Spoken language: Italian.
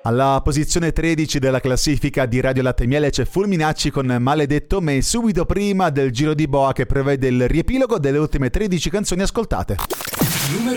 Alla posizione 13 della classifica di Radio Latte e Miele c'è Fulminacci con Maledetto Me, subito prima del giro di boa che prevede il riepilogo delle ultime 13 canzoni ascoltate.